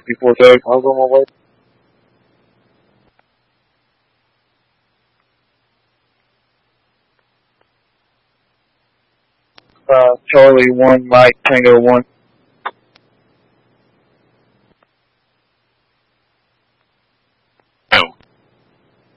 before Doug. I was on my way. Charlie 1, Mike Tango 1.